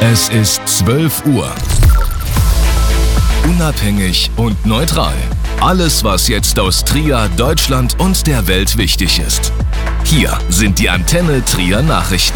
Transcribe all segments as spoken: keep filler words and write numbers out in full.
Es ist zwölf Uhr. Unabhängig und neutral. Alles, was jetzt aus Trier, Deutschland und der Welt wichtig ist. Hier sind die Antenne Trier Nachrichten.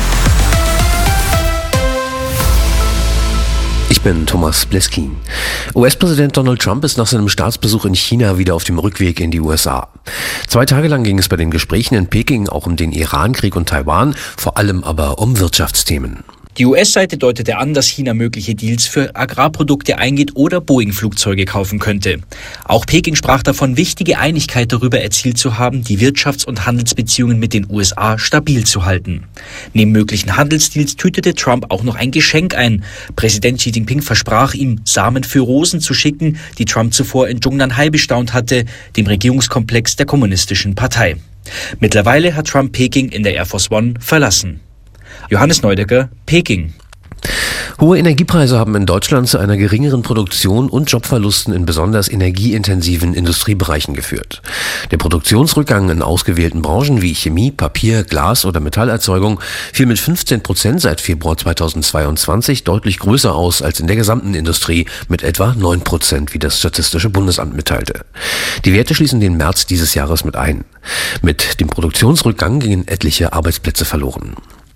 Ich bin Thomas Bleskin. U S-Präsident Donald Trump ist nach seinem Staatsbesuch in China wieder auf dem Rückweg in die U S A. Zwei Tage lang ging es bei den Gesprächen in Peking auch um den Iran-Krieg und Taiwan, vor allem aber um Wirtschaftsthemen. Die U S-Seite deutete an, dass China mögliche Deals für Agrarprodukte eingeht oder Boeing-Flugzeuge kaufen könnte. Auch Peking sprach davon, wichtige Einigkeit darüber erzielt zu haben, die Wirtschafts- und Handelsbeziehungen mit den U S A stabil zu halten. Neben möglichen Handelsdeals tütete Trump auch noch ein Geschenk ein. Präsident Xi Jinping versprach ihm, Samen für Rosen zu schicken, die Trump zuvor in Zhongnanhai bestaunt hatte, dem Regierungskomplex der Kommunistischen Partei. Mittlerweile hat Trump Peking in der Air Force One verlassen. Johannes Neudecker, Peking. Hohe Energiepreise haben in Deutschland zu einer geringeren Produktion und Jobverlusten in besonders energieintensiven Industriebereichen geführt. Der Produktionsrückgang in ausgewählten Branchen wie Chemie, Papier, Glas oder Metallerzeugung fiel mit fünfzehn Prozent seit Februar zweitausendzweiundzwanzig deutlich größer aus als in der gesamten Industrie mit etwa neun Prozent, wie das Statistische Bundesamt mitteilte. Die Werte schließen den März dieses Jahres mit ein. Mit dem Produktionsrückgang gingen etliche Arbeitsplätze verloren.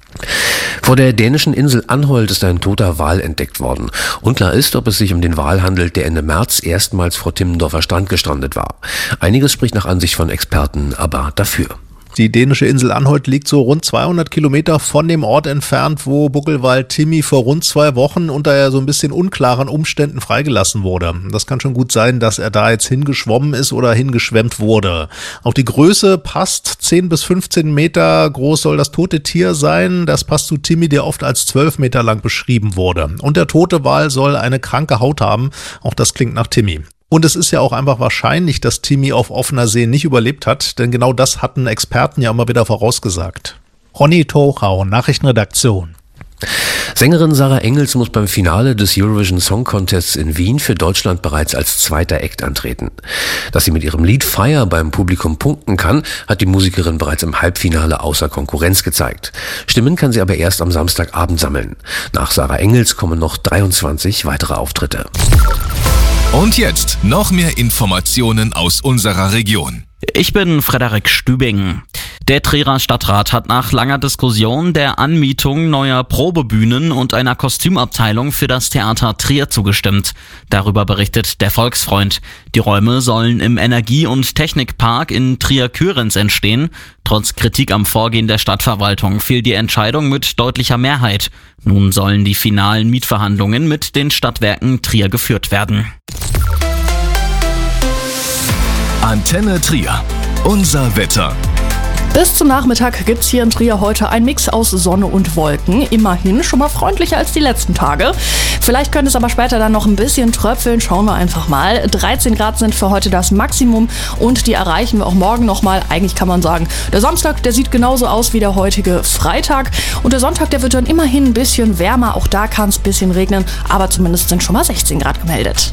Vor der dänischen Insel Anholt ist ein toter Wal entdeckt worden. Unklar ist, ob es sich um den Wal handelt, der Ende März erstmals vor Timmendorfer Strand gestrandet war. Einiges spricht nach Ansicht von Experten aber dafür. Die dänische Insel Anholt liegt so rund zweihundert Kilometer von dem Ort entfernt, wo Buckelwal Timmy vor rund zwei Wochen unter so ein bisschen unklaren Umständen freigelassen wurde. Das kann schon gut sein, dass er da jetzt hingeschwommen ist oder hingeschwemmt wurde. Auch die Größe passt, zehn bis fünfzehn Meter groß soll das tote Tier sein. Das passt zu Timmy, der oft als zwölf Meter lang beschrieben wurde. Und der tote Wal soll eine kranke Haut haben. Auch das klingt nach Timmy. Und es ist ja auch einfach wahrscheinlich, dass Timmy auf offener See nicht überlebt hat, denn genau das hatten Experten ja immer wieder vorausgesagt. Ronny Tochau, Nachrichtenredaktion. Sängerin Sarah Engels muss beim Finale des Eurovision Song Contests in Wien für Deutschland bereits als zweiter Act antreten. Dass sie mit ihrem Lied Fire beim Publikum punkten kann, hat die Musikerin bereits im Halbfinale außer Konkurrenz gezeigt. Stimmen kann sie aber erst am Samstagabend sammeln. Nach Sarah Engels kommen noch dreiundzwanzig weitere Auftritte. Und jetzt noch mehr Informationen aus unserer Region. Ich bin Frederik Stübing. Der Trierer Stadtrat hat nach langer Diskussion der Anmietung neuer Probebühnen und einer Kostümabteilung für das Theater Trier zugestimmt. Darüber berichtet der Volksfreund. Die Räume sollen im Energie- und Technikpark in Trier-Kührens entstehen. Trotz Kritik am Vorgehen der Stadtverwaltung fiel die Entscheidung mit deutlicher Mehrheit. Nun sollen die finalen Mietverhandlungen mit den Stadtwerken Trier geführt werden. Antenne Trier. Unser Wetter. Bis zum Nachmittag gibt's hier in Trier heute ein Mix aus Sonne und Wolken. Immerhin schon mal freundlicher als die letzten Tage. Vielleicht könnte es aber später dann noch ein bisschen tröpfeln. Schauen wir einfach mal. dreizehn Grad sind für heute das Maximum und die erreichen wir auch morgen nochmal. Eigentlich kann man sagen, der Samstag, der sieht genauso aus wie der heutige Freitag. Und der Sonntag, der wird dann immerhin ein bisschen wärmer. Auch da kann es ein bisschen regnen, aber zumindest sind schon mal sechzehn Grad gemeldet.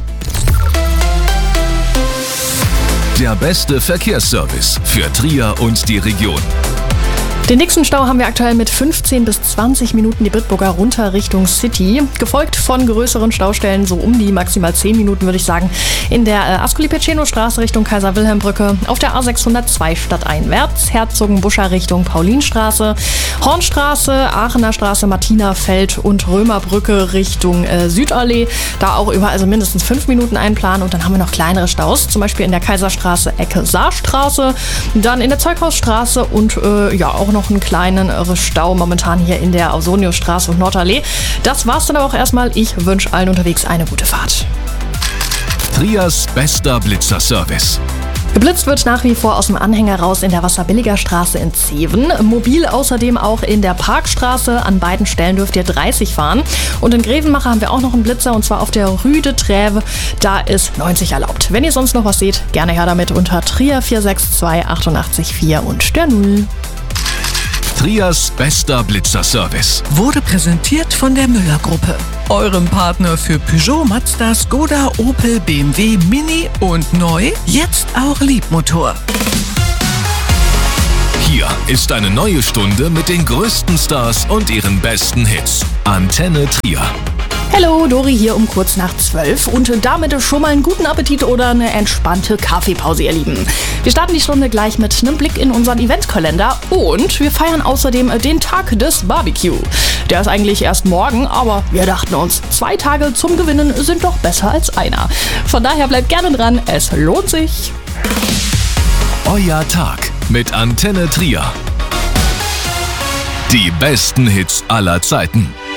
Der beste Verkehrsservice für Trier und die Region. Den nächsten Stau haben wir aktuell mit fünfzehn bis zwanzig Minuten die Bitburger runter Richtung City. Gefolgt von größeren Staustellen, so um die maximal zehn Minuten würde ich sagen, in der äh, Ascoli-Piceno-Straße Richtung Kaiser-Wilhelm-Brücke, auf der A sechshundertzwei stadteinwärts, Herzogenbuscher Richtung Paulinstraße, Hornstraße, Aachener Straße, Martinafeld und Römerbrücke Richtung äh, Südallee. Da auch überall also mindestens fünf Minuten einplanen und dann haben wir noch kleinere Staus, zum Beispiel in der Kaiserstraße, Ecke Saarstraße, dann in der Zeughausstraße und äh, ja auch noch einen kleinen Stau momentan hier in der Ausoniusstraße und Nordallee. Das war's dann aber auch erstmal. Ich wünsche allen unterwegs eine gute Fahrt. Triers bester Blitzerservice. Geblitzt wird nach wie vor aus dem Anhänger raus in der Wasserbilliger Straße in Zeven. Mobil außerdem auch in der Parkstraße. An beiden Stellen dürft ihr dreißig fahren. Und in Grevenmacher haben wir auch noch einen Blitzer und zwar auf der Rüde Träve. Da ist neunzig erlaubt. Wenn ihr sonst noch was seht, gerne her damit unter Trier vier sechs zwei achtundachtzig vier und der Null. Triers bester Blitzerservice wurde präsentiert von der Müller-Gruppe, eurem Partner für Peugeot, Mazda, Skoda, Opel, B M W, Mini und neu, jetzt auch Liebmotor. Hier ist eine neue Stunde mit den größten Stars und ihren besten Hits. Antenne Trier. Hallo, Dori hier um kurz nach zwölf und damit schon mal einen guten Appetit oder eine entspannte Kaffeepause, ihr Lieben. Wir starten die Stunde gleich mit einem Blick in unseren Eventkalender und wir feiern außerdem den Tag des Barbecue. Der ist eigentlich erst morgen, aber wir dachten uns, zwei Tage zum Gewinnen sind doch besser als einer. Von daher bleibt gerne dran, es lohnt sich. Euer Tag mit Antenne Trier. Die besten Hits aller Zeiten.